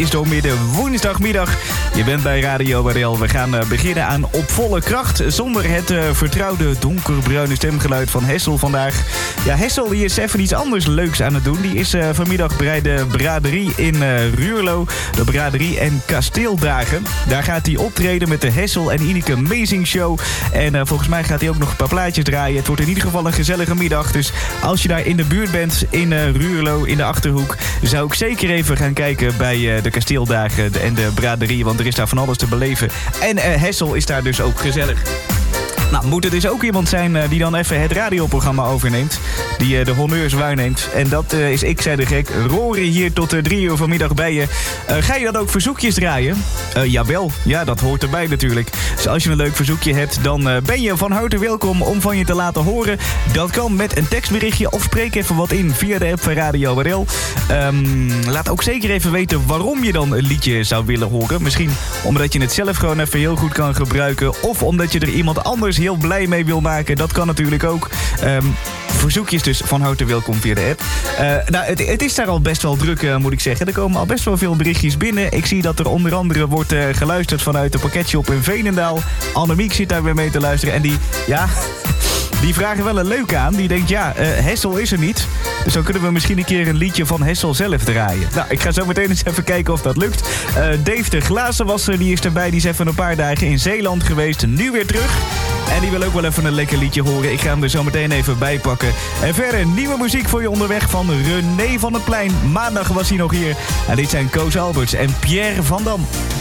is doormidden woensdagmiddag. Je bent bij Radio Barel. We gaan beginnen aan Op Volle Kracht. Zonder het vertrouwde donkerbruine stemgeluid van Hessel vandaag. Ja, Hessel die is even iets anders leuks aan het doen. Die is vanmiddag bij de braderie in Ruurlo. De braderie en kasteeldagen. Daar gaat hij optreden met de Hessel en Ineke Amazing Show. En volgens mij gaat hij ook nog een paar plaatjes draaien. Het wordt in ieder geval een gezellige middag. Dus als je daar in de buurt bent, in Ruurlo, in de Achterhoek, zou ik zeker even gaan kijken bij de kasteeldagen en de braderie. Want er is daar van alles te beleven. En Hessel is daar dus ook gezellig. Nou, moet er dus ook iemand zijn die dan even het radioprogramma overneemt. Die de honneurs waarneemt. En dat is Ik Zei De Gek. Rory hier tot 3 uur vanmiddag bij je. Ga je dan ook verzoekjes draaien? Jawel, ja, dat hoort erbij natuurlijk. Dus als je een leuk verzoekje hebt, dan ben je van harte welkom om van je te laten horen. Dat kan met een tekstberichtje of spreek even wat in via de app van Radio Barel. Laat ook zeker even weten waarom je dan een liedje zou willen horen. Misschien omdat je het zelf gewoon even heel goed kan gebruiken. Of omdat je er iemand anders heel blij mee wil maken. Dat kan natuurlijk ook. Verzoekjes dus van harte welkom via de app. Nou, het is daar al best wel druk, moet ik zeggen. Er komen al best wel veel berichtjes binnen. Ik zie dat er onder andere wordt geluisterd vanuit de pakketshop in Veenendaal. Annemiek zit daar weer mee te luisteren. En die vragen wel een leuke aan. Die denkt, Hessel is er niet. Dus dan kunnen we misschien een keer een liedje van Hessel zelf draaien. Nou, ik ga zo meteen eens even kijken of dat lukt. Dave de Glazenwasser, die is erbij. Die is even een paar dagen in Zeeland geweest. Nu weer terug. En die wil ook wel even een lekker liedje horen. Ik ga hem er zo meteen even bij pakken. En verder nieuwe muziek voor je onderweg van René van het Plein. Maandag was hij nog hier. En dit zijn Koos Alberts en Pierre van Dam.